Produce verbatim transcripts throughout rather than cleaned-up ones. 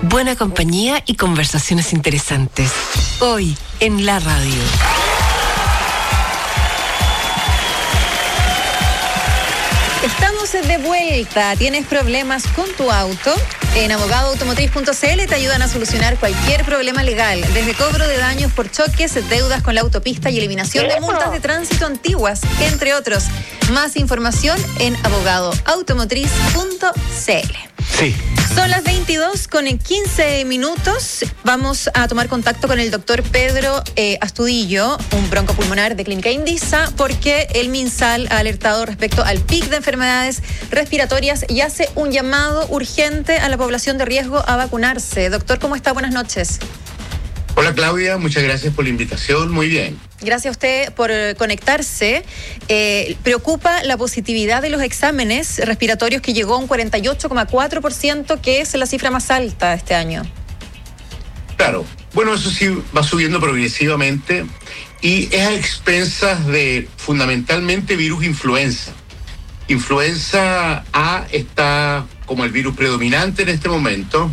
buena compañía y conversaciones interesantes. Hoy, en la radio. Estamos de vuelta. ¿Tienes problemas con tu auto? En abogado automotriz punto c l te ayudan a solucionar cualquier problema legal, desde cobro de daños por choques, deudas con la autopista y eliminación de multas de tránsito antiguas, entre otros. Más información en abogado automotriz punto c l. Sí. Son las veintidós con quince minutos. Vamos a tomar contacto con el doctor Pedro eh, Astudillo, un broncopulmonar de Clínica Indisa, porque el MinSal ha alertado respecto al pic de enfermedades respiratorias y hace un llamado urgente a la población de riesgo a vacunarse. Doctor, ¿cómo está? Buenas noches. Hola Claudia, muchas gracias por la invitación, muy bien. Gracias a usted por conectarse. Eh, preocupa la positividad de los exámenes respiratorios, que llegó a un cuarenta y ocho coma cuatro por ciento, que es la cifra más alta este año. Claro, bueno, eso sí va subiendo progresivamente y es a expensas de fundamentalmente virus influenza. Influenza A está como el virus predominante en este momento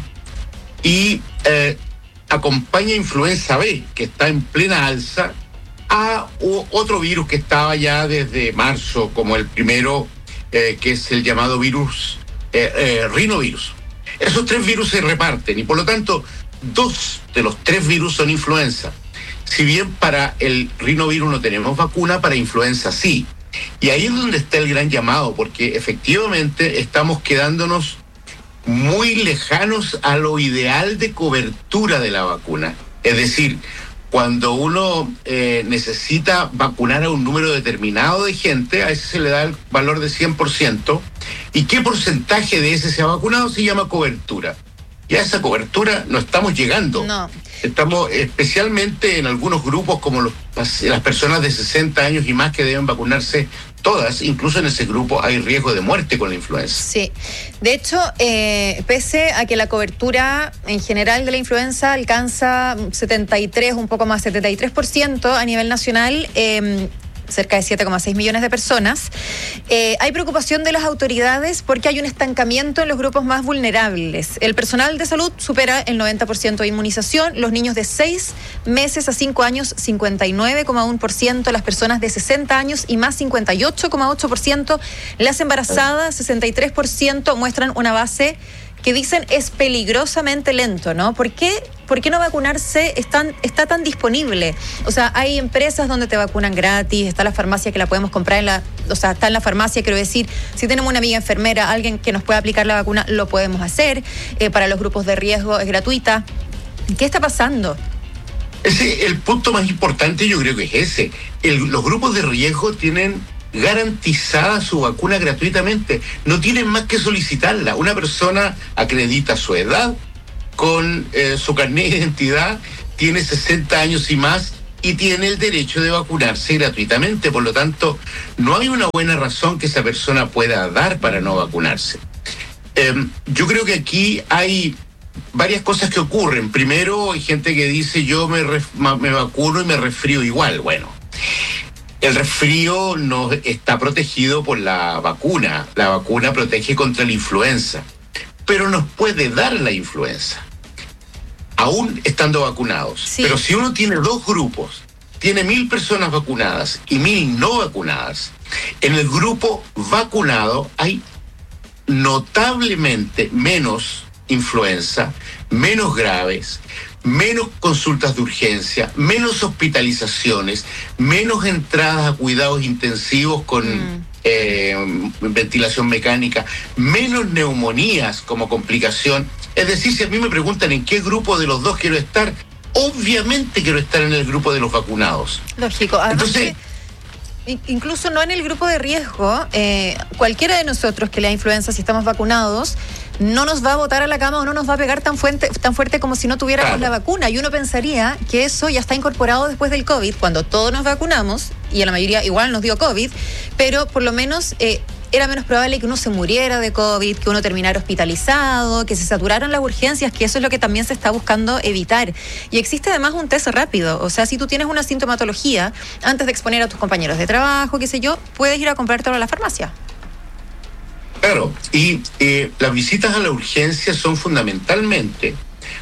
y eh, acompaña influenza B, que está en plena alza, a otro virus que estaba ya desde marzo, como el primero, eh, que es el llamado virus eh, eh, rinovirus. Esos tres virus se reparten y por lo tanto dos de los tres virus son influenza. Si bien para el rinovirus no tenemos vacuna, para influenza sí. Y ahí es donde está el gran llamado, porque efectivamente estamos quedándonos muy lejanos a lo ideal de cobertura de la vacuna. Es decir, cuando uno eh, necesita vacunar a un número determinado de gente, a ese se le da el valor de cien por ciento. ¿Y qué porcentaje de ese se ha vacunado? Se llama cobertura. Y a esa cobertura no estamos llegando. No. Estamos especialmente en algunos grupos como los, las personas de sesenta años y más, que deben vacunarse todas. Incluso en ese grupo hay riesgo de muerte con la influenza. Sí. De hecho, eh, pese a que la cobertura en general de la influenza alcanza setenta y tres, un poco más, setenta y tres por ciento a nivel nacional, eh, cerca de siete coma seis millones de personas. Eh, hay preocupación de las autoridades porque hay un estancamiento en los grupos más vulnerables. El personal de salud supera el noventa por ciento de inmunización, los niños de seis meses a cinco años, cincuenta y nueve coma uno por ciento, las personas de sesenta años y más, cincuenta y ocho coma ocho por ciento, las embarazadas, sesenta y tres por ciento, muestran una base que dicen es peligrosamente lento, ¿no? ¿Por qué, por qué no vacunarse está, está tan disponible? O sea, hay empresas donde te vacunan gratis, está la farmacia que la podemos comprar en la... O sea, está en la farmacia, quiero decir, si tenemos una amiga enfermera, alguien que nos pueda aplicar la vacuna, lo podemos hacer. Eh, para los grupos de riesgo es gratuita. ¿Qué está pasando? Ese, el punto más importante yo creo que es ese. El, los grupos de riesgo tienen garantizada su vacuna gratuitamente, no tienen más que solicitarla. Una persona acredita su edad con eh, su carnet de identidad, tiene sesenta años y más y tiene el derecho de vacunarse gratuitamente. Por lo tanto, no hay una buena razón que esa persona pueda dar para no vacunarse. Eh, yo creo que aquí hay varias cosas que ocurren. Primero, hay gente que dice yo me, ref, me vacuno y me resfrío igual. Bueno, el resfrío no está protegido por la vacuna. La vacuna protege contra la influenza, pero nos puede dar la influenza, aún estando vacunados. Sí. Pero si uno tiene dos grupos, tiene mil personas vacunadas y mil no vacunadas, en el grupo vacunado hay notablemente menos influenza, menos graves, menos consultas de urgencia, menos hospitalizaciones, menos entradas a cuidados intensivos con mm. eh, ventilación mecánica, menos neumonías como complicación. Es decir, si a mí me preguntan en qué grupo de los dos quiero estar, obviamente quiero estar en el grupo de los vacunados. Lógico. Además, entonces, que incluso no en el grupo de riesgo, eh, cualquiera de nosotros que le da influenza, si estamos vacunados, no nos va a botar a la cama o no nos va a pegar tan fuerte, tan fuerte como si no tuviéramos claro. la vacuna. Y uno pensaría que eso ya está incorporado después del COVID, cuando todos nos vacunamos, y a la mayoría igual nos dio COVID, pero por lo menos eh, era menos probable que uno se muriera de COVID, que uno terminara hospitalizado, que se saturaran las urgencias, que eso es lo que también se está buscando evitar. Y existe además un test rápido. O sea, si tú tienes una sintomatología, antes de exponer a tus compañeros de trabajo, qué sé yo, puedes ir a comprártelo a la farmacia. Claro, y eh, las visitas a la urgencia son fundamentalmente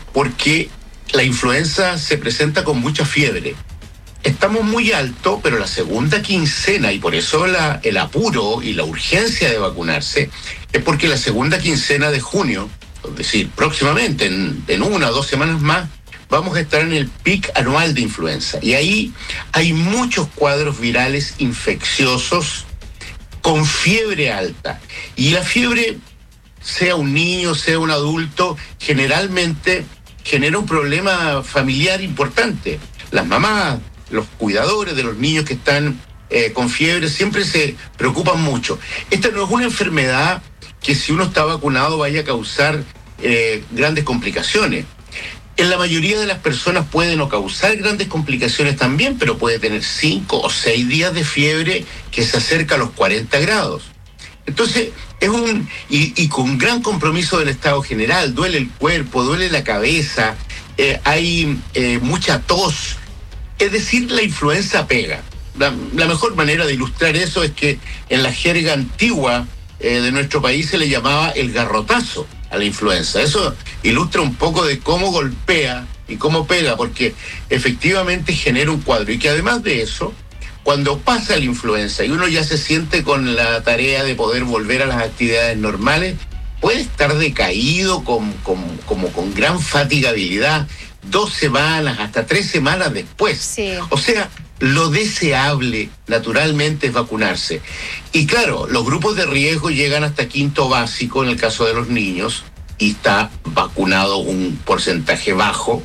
porque la influenza se presenta con mucha fiebre. Estamos muy alto, pero la segunda quincena, y por eso la, el apuro y la urgencia de vacunarse, es porque la segunda quincena de junio, es decir, próximamente, en, en una o dos semanas más, vamos a estar en el pic anual de influenza. Y ahí hay muchos cuadros virales infecciosos con fiebre alta. Y la fiebre, sea un niño, sea un adulto, generalmente genera un problema familiar importante. Las mamás, los cuidadores de los niños que están eh, con fiebre siempre se preocupan mucho. Esta no es una enfermedad que si uno está vacunado vaya a causar eh, grandes complicaciones. En la mayoría de las personas puede no causar grandes complicaciones también, pero puede tener cinco o seis días de fiebre que se acerca a los cuarenta grados. Entonces, es un... Y, y con gran compromiso del estado general, duele el cuerpo, duele la cabeza, eh, hay eh, mucha tos. Es decir, la influenza pega. La, la mejor manera de ilustrar eso es que en la jerga antigua eh, de nuestro país se le llamaba el garrotazo a la influenza. Eso ilustra un poco de cómo golpea y cómo pega, porque efectivamente genera un cuadro. Y que además de eso, cuando pasa la influenza y uno ya se siente con la tarea de poder volver a las actividades normales, puede estar decaído, con, con, como con gran fatigabilidad, dos semanas, hasta tres semanas después. Sí. O sea, lo deseable, naturalmente, es vacunarse. Y claro, los grupos de riesgo llegan hasta quinto básico, en el caso de los niños, y está vacunado un porcentaje bajo.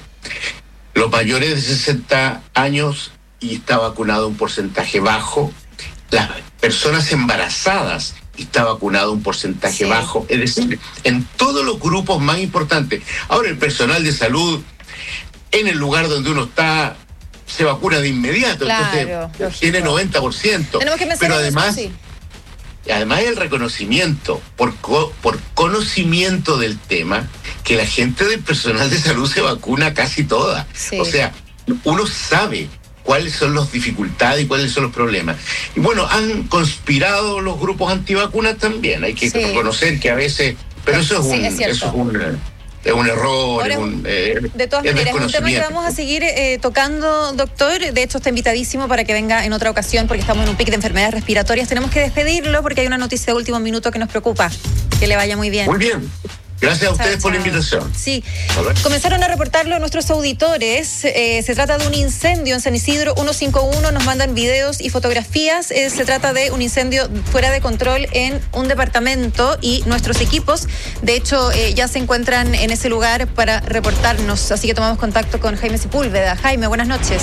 Los mayores de sesenta años, y está vacunado un porcentaje bajo. Las personas embarazadas, y está vacunado un porcentaje sí. bajo. Es decir, en todos los grupos más importantes. Ahora, el personal de salud, en el lugar donde uno está, se vacuna de inmediato, claro, entonces lógico. Tiene noventa por ciento. Tenemos que pensar pero en además, eso, sí. además el reconocimiento por, co, por conocimiento del tema, que la gente del personal de salud se vacuna casi toda. Sí. O sea, uno sabe cuáles son las dificultades y cuáles son los problemas. Y bueno, han conspirado los grupos antivacunas también, hay que sí. reconocer que a veces, pero eso es sí, un, es eso es un es un error. Ahora, es un, eh, de todas maneras, es un tema que vamos a seguir eh, tocando, doctor. De hecho, está invitadísimo para que venga en otra ocasión, porque estamos en un pic de enfermedades respiratorias. Tenemos que despedirlo porque hay una noticia de último minuto que nos preocupa. Que le vaya muy bien. Muy bien. Gracias a ustedes chao, por chao. la invitación. Sí, comenzaron a reportarlo nuestros auditores. Eh, se trata de un incendio en San Isidro ciento cincuenta y uno. Nos mandan videos y fotografías. Eh, se trata de un incendio fuera de control en un departamento y nuestros equipos, de hecho, eh, ya se encuentran en ese lugar para reportarnos. Así que tomamos contacto con Jaime Sepúlveda. Jaime, buenas noches.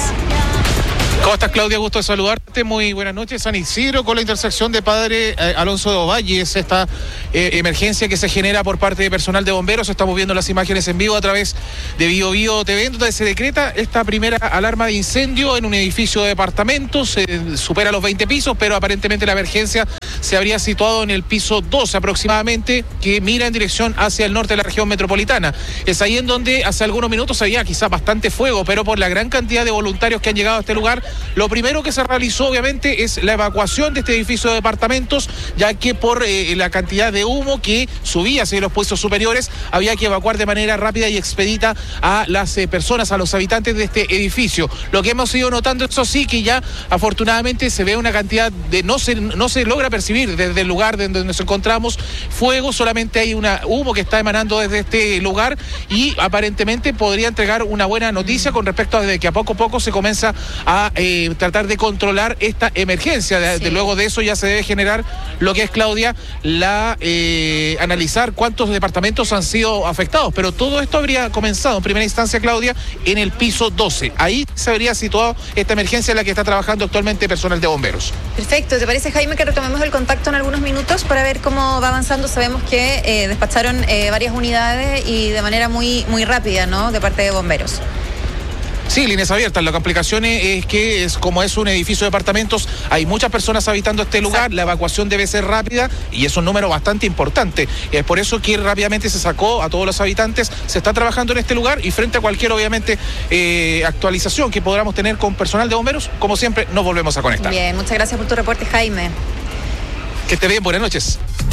¿Cómo estás, Claudia? Gusto de saludarte. Muy buenas noches. San Isidro, con la intersección de Padre eh, Alonso de Ovalles, esta eh, emergencia que se genera por parte de personal de bomberos. Estamos viendo las imágenes en vivo a través de Bio Bio T V, donde se decreta esta primera alarma de incendio en un edificio de departamentos. Eh, supera los veinte pisos, pero aparentemente la emergencia se habría situado en el piso doce aproximadamente, que mira en dirección hacia el norte de la región metropolitana. Es ahí en donde hace algunos minutos había quizás bastante fuego, pero por la gran cantidad de voluntarios que han llegado a este lugar, lo primero que se realizó obviamente es la evacuación de este edificio de departamentos, ya que por eh, la cantidad de humo que subía hacia los puestos superiores, había que evacuar de manera rápida y expedita a las eh, personas, a los habitantes de este edificio. Lo que hemos ido notando, eso sí, que ya afortunadamente se ve una cantidad de, no se, no se logra percibir desde el lugar donde nos encontramos fuego, solamente hay una humo que está emanando desde este lugar y aparentemente podría entregar una buena noticia con respecto a de que a poco a poco se comienza a Eh, tratar de controlar esta emergencia. De, sí. de luego de eso ya se debe generar lo que es, Claudia, la eh, analizar cuántos departamentos han sido afectados, pero todo esto habría comenzado en primera instancia, Claudia, en el piso doce. Ahí se habría situado esta emergencia en la que está trabajando actualmente personal de bomberos. Perfecto. ¿Te parece, Jaime, que retomemos el contacto en algunos minutos para ver cómo va avanzando? Sabemos que eh, despacharon eh, varias unidades y de manera muy, muy rápida, ¿no?, de parte de bomberos. Sí, líneas abiertas. La complicación es que, es como es un edificio de departamentos, hay muchas personas habitando este lugar. Exacto. La evacuación debe ser rápida y es un número bastante importante. Es por eso que rápidamente se sacó a todos los habitantes. Se está trabajando en este lugar y frente a cualquier, obviamente, eh, actualización que podamos tener con personal de bomberos, como siempre, nos volvemos a conectar. Bien, muchas gracias por tu reporte, Jaime. Que esté bien, buenas noches.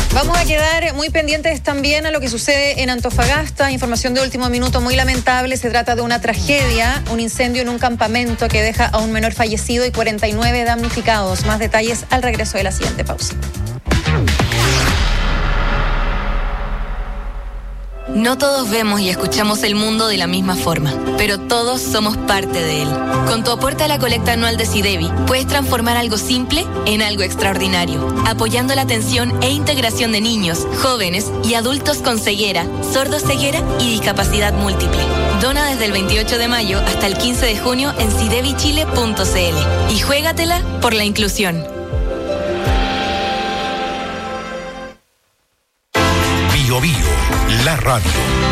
Vamos a quedar muy pendientes también a lo que sucede en Antofagasta. Información de último minuto muy lamentable. Se trata de una tragedia, un incendio en un campamento que deja a un menor fallecido y cuarenta y nueve damnificados. Más detalles al regreso de la siguiente pausa. No todos vemos y escuchamos el mundo de la misma forma, pero todos somos parte de él. Con tu aporte a la colecta anual de SIDEBI, puedes transformar algo simple en algo extraordinario, apoyando la atención e integración de niños, jóvenes y adultos con ceguera, sordoceguera y discapacidad múltiple. Dona desde el veintiocho de mayo hasta el quince de junio en sidebi chile punto c l y juégatela por la inclusión. Bio Bio, la radio.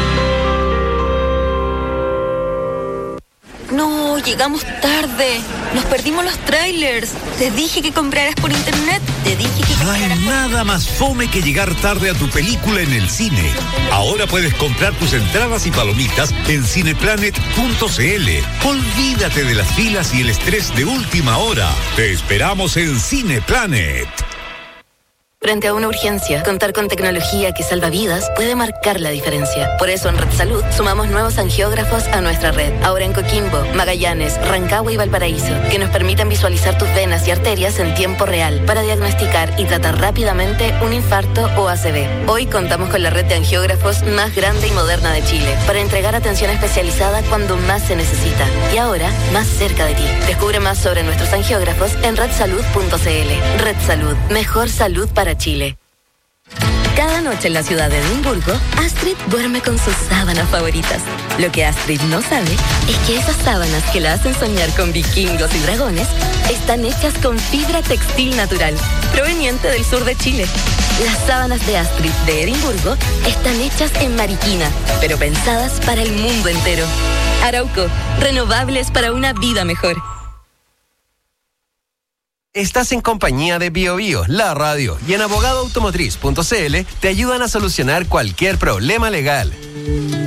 No, llegamos tarde. Nos perdimos los trailers. Te dije que compraras por internet. Te dije que No hay compraras por... nada más fome que llegar tarde a tu película en el cine. Ahora puedes comprar tus entradas y palomitas en cineplanet punto c l. Olvídate de las filas y el estrés de última hora. Te esperamos en Cineplanet. Frente a una urgencia, contar con tecnología que salva vidas puede marcar la diferencia. Por eso en Red Salud sumamos nuevos angiógrafos a nuestra red. Ahora en Coquimbo, Magallanes, Rancagua y Valparaíso, que nos permiten visualizar tus venas y arterias en tiempo real para diagnosticar y tratar rápidamente un infarto o A C V. Hoy contamos con la red de angiógrafos más grande y moderna de Chile para entregar atención especializada cuando más se necesita. Y ahora, más cerca de ti. Descubre más sobre nuestros angiógrafos en red salud punto c l. Red Salud, mejor salud para Chile. Cada noche en la ciudad de Edimburgo, Astrid duerme con sus sábanas favoritas. Lo que Astrid no sabe es que esas sábanas que la hacen soñar con vikingos y dragones están hechas con fibra textil natural, proveniente del sur de Chile. Las sábanas de Astrid de Edimburgo están hechas en Mariquina, pero pensadas para el mundo entero. Arauco, renovables para una vida mejor. Estás en compañía de Bio Bio, la radio, y en abogado automotriz punto c l te ayudan a solucionar cualquier problema legal.